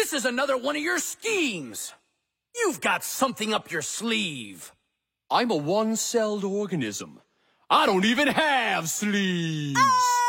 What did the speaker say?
This is another one of your schemes. You've got something up your sleeve. I'm a one-celled organism. I don't even have sleeves.